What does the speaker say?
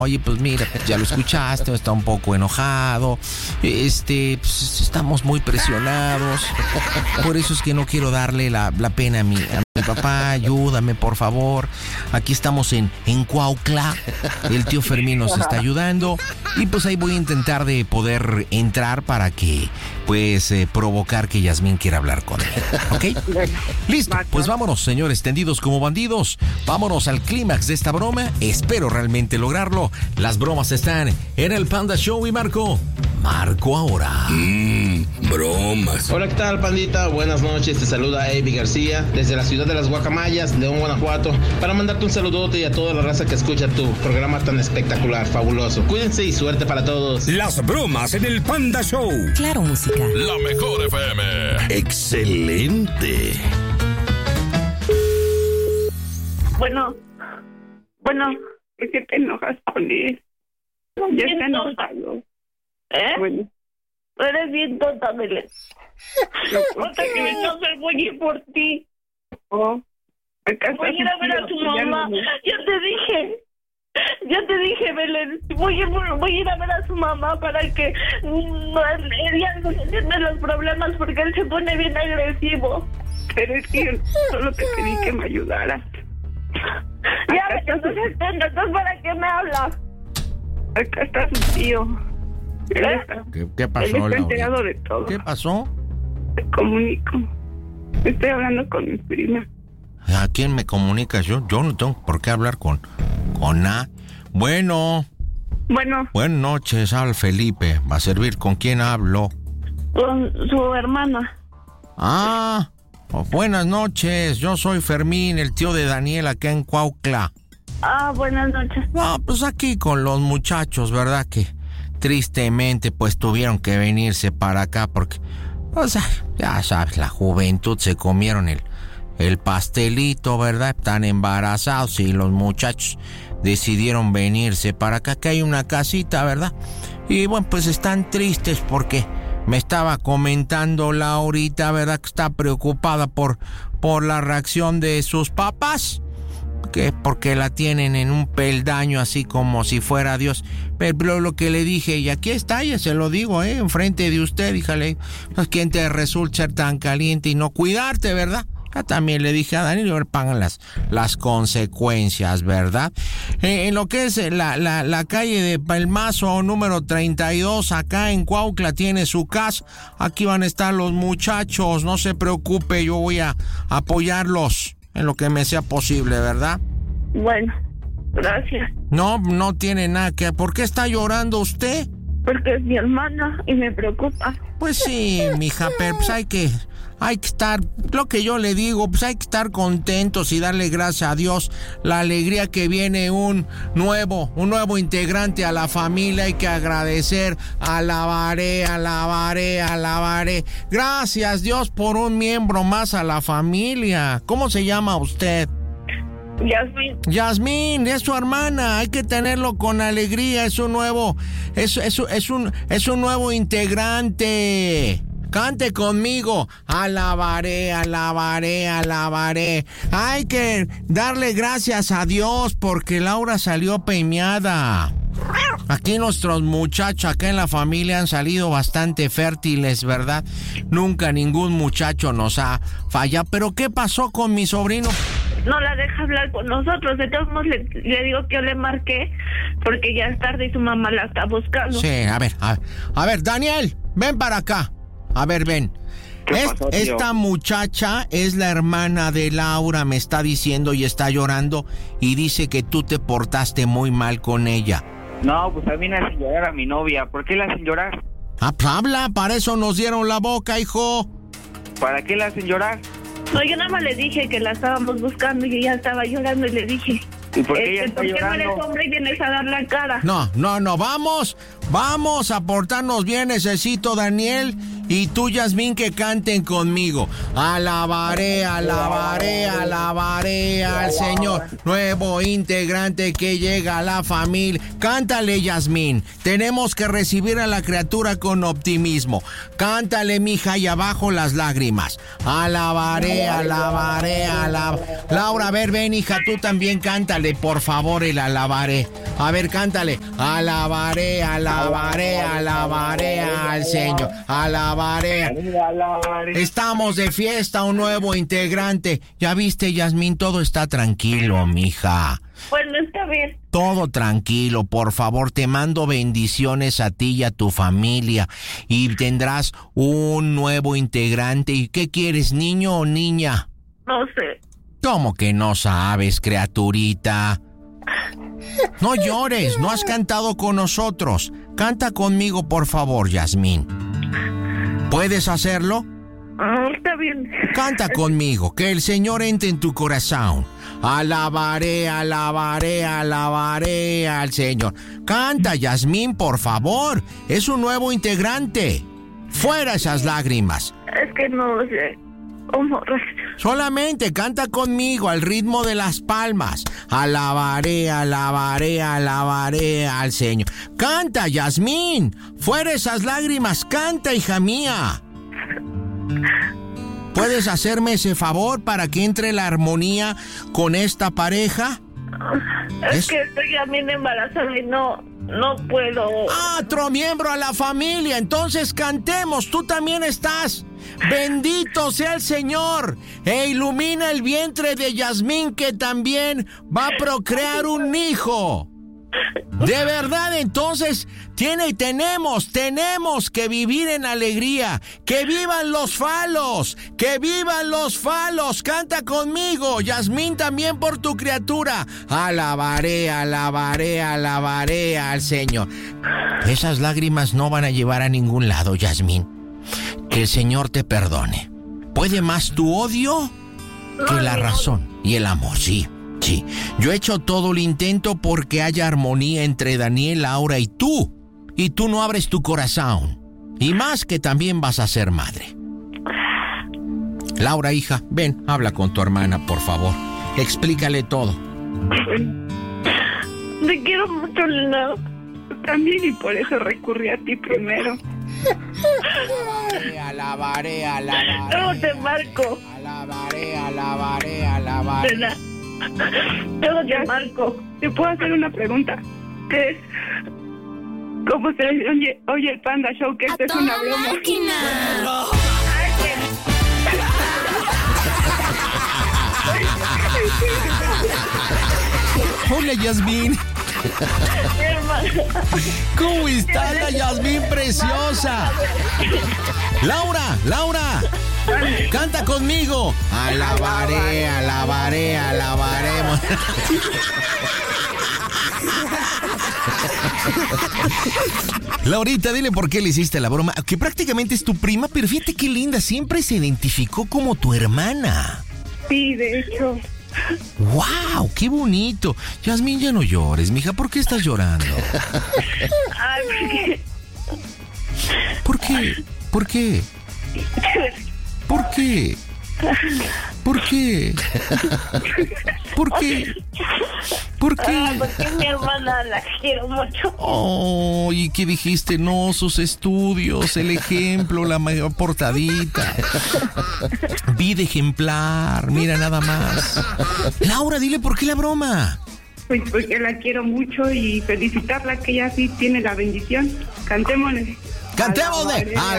Oye, pues mira, ya lo escuchaste, está un poco enojado, pues estamos muy presionados, por eso es que no quiero darle la pena a mi papá, ayúdame por favor, aquí estamos en Cuautla, el tío Fermín nos está ayudando, y pues ahí voy a intentar de poder entrar para que, pues, provocar que Yasmín quiera hablar con él, ¿ok? Listo, pues vámonos, señores, tendidos como bandidos, vámonos al clímax de esta broma, espero realmente lograrlo. Las bromas están en el Panda Show y Marco ahora. Bromas. Hola, ¿qué tal, pandita? Buenas noches, te saluda Avi García desde la ciudad de Las Guacamayas, León, Guanajuato, para mandarte un saludote y a toda la raza que escucha tu programa tan espectacular, fabuloso. Cuídense y suerte para todos. Las bromas en el Panda Show. Claro, música. La mejor FM. Excelente. Bueno, es que te enojas con él. Ya está enojado. Bueno. Eres bien tonta, Belén. Hasta que me no se voy a ir por ti. Voy a ir a ver a tu mamá. Ya te dije, Belén. Voy a ir a ver a su mamá para que ella no entienda los problemas porque él se pone bien agresivo. Pero es que yo solo te pedí que me ayudaras. Ya, entonces, ¿para qué me hablas? Acá está su tío. ¿Qué pasó, Laura? Él está enterado de todo. ¿Qué pasó? Te comunico. Estoy hablando con mi prima. ¿A quién me comunicas? Yo no tengo por qué hablar con A. Bueno. Buenas noches, habla Felipe. ¿Va a servir? ¿Con quién hablo? Con su hermana. Buenas noches. Yo soy Fermín, el tío de Daniel, acá en Cuautla. Buenas noches. No, pues aquí con los muchachos, ¿verdad? Que tristemente pues tuvieron que venirse para acá porque, o sea, ya sabes, la juventud se comieron el pastelito, ¿verdad? Están embarazados y los muchachos decidieron venirse para acá, que hay una casita, ¿verdad? Y bueno, pues están tristes porque me estaba comentando Laurita, ¿verdad? Que está preocupada por la reacción de sus papás. Que porque la tienen en un peldaño así como si fuera Dios. Pero lo que le dije, y aquí está, ya se lo digo, enfrente de usted, díjale, pues quién te resulta ser tan caliente y no cuidarte, ¿verdad? Ya también le dije a Daniel, ahora pagan las consecuencias, ¿verdad? En lo que es la calle de Palmazo número 32, acá en Cuautla tiene su casa. Aquí van a estar los muchachos, no se preocupe, yo voy a apoyarlos en lo que me sea posible, ¿verdad? Bueno, gracias. No tiene nada que... ¿Por qué está llorando usted? Porque es mi hermana y me preocupa. Pues sí, mija, pero pues hay que estar, lo que yo le digo, pues hay que estar contentos y darle gracias a Dios la alegría que viene un nuevo integrante a la familia. Hay que agradecer, alabaré. Gracias Dios por un miembro más a la familia. ¿Cómo se llama usted? Yasmín, es su hermana, hay que tenerlo con alegría, es un nuevo integrante. Cante conmigo, alabaré. Hay que darle gracias a Dios porque Laura salió premiada. Aquí nuestros muchachos acá en la familia han salido bastante fértiles, ¿verdad? Nunca ningún muchacho nos ha fallado. ¿Pero qué pasó con mi sobrino? No la deja hablar con nosotros. De todos modos le digo que yo le marqué porque ya es tarde y su mamá la está buscando. Sí, a ver, Daniel, ven para acá. A ver, ven. Esta muchacha es la hermana de Laura, me está diciendo, y está llorando y dice que tú te portaste muy mal con ella. No, pues a mí me hacen llorar a mi novia. ¿Por qué la hacen llorar? Pues habla, para eso nos dieron la boca, hijo. ¿Para qué la hacen llorar? No, yo nada más le dije que la estábamos buscando y ella estaba llorando y le dije... ¿Y por qué ella está ¿por qué llorando? no eres hombre y vienes a dar la cara? No, vamos a portarnos bien, necesito, Daniel Y tú, Yasmín, que canten conmigo. Alabaré, alabaré, alabaré al Señor. Nuevo integrante que llega a la familia. Cántale, Yasmín. Tenemos que recibir a la criatura con optimismo. Cántale, mija, y abajo las lágrimas. Alabaré, alabaré, alabaré. Laura, a ver, ven, hija, tú también cántale, por favor, el alabaré. A ver, cántale. Alabaré, alabaré, alabaré al Señor. Alabaré. Estamos de fiesta, un nuevo integrante. Ya viste, Yasmín, todo está tranquilo, mija. Bueno, está bien. Todo tranquilo, por favor, te mando bendiciones a ti y a tu familia. Y tendrás un nuevo integrante. ¿Y qué quieres, niño o niña? No sé. ¿Cómo que no sabes, criaturita? No llores, no has cantado con nosotros. Canta conmigo, por favor, Yasmín. ¿Puedes hacerlo? Está bien. Canta conmigo, que el Señor entre en tu corazón. Alabaré, alabaré, alabaré al Señor. Canta, Yasmín, por favor. Es un nuevo integrante. Fuera esas lágrimas. Es que no sé cómo. Solamente canta conmigo al ritmo de las palmas. Alabaré, alabaré, alabaré al Señor. Canta, Yasmín. Fuera esas lágrimas. Canta, hija mía. ¿Puedes hacerme ese favor para que entre la armonía con esta pareja? Es que estoy también embarazada y no puedo. Otro miembro a la familia. Entonces cantemos. Tú también estás. Bendito sea el Señor. E ilumina el vientre de Yasmín, que también va a procrear un hijo. De verdad, entonces tenemos que vivir en alegría. ¡Que vivan los falos! ¡Que vivan los falos! Canta conmigo, Yasmín, también por tu criatura. Alabaré, alabaré, alabaré al Señor. Esas lágrimas no van a llevar a ningún lado, Yasmín. Que el Señor te perdone. ¿Puede más tu odio que la razón y el amor? Sí. Sí, yo he hecho todo el intento porque haya armonía entre Daniel, Laura y tú. Y tú no abres tu corazón. Y más que también vas a ser madre. Laura, hija, ven, habla con tu hermana, por favor. Explícale todo. Te quiero mucho, Lina. También, y por eso recurrí a ti primero. Alabaré, alabaré. No, te marco. Alabaré, alabaré, alabaré. Lina. Yo te marco. ¿Te puedo hacer una pregunta? ¿Qué es? ¿Cómo se oye el Panda Show? Que esta es una broma. Hola, Yasmín. ¿Cómo está la Yasmín preciosa? Laura, canta conmigo. Alabaré, alabaré, alabaremos. Laurita, dile por qué le hiciste la broma, que prácticamente es tu prima, pero fíjate qué linda, siempre se identificó como tu hermana. Sí, de hecho. ¡Wow! ¡Qué bonito! Yasmín, ya no llores, mija. ¿Por qué estás llorando? Ay, ¿por qué? ¿Por qué? ¿Por qué? ¿Por qué? ¿Por qué? ¿Por qué? Porque mi hermana la quiero mucho. Oh, ¿y qué dijiste? No, sus estudios, el ejemplo, la mayor portadita. Vida ejemplar, mira nada más. Laura, dile por qué la broma. Pues porque la quiero mucho y felicitarla que ella sí tiene la bendición. Cantémosle. ¡Cantémosle!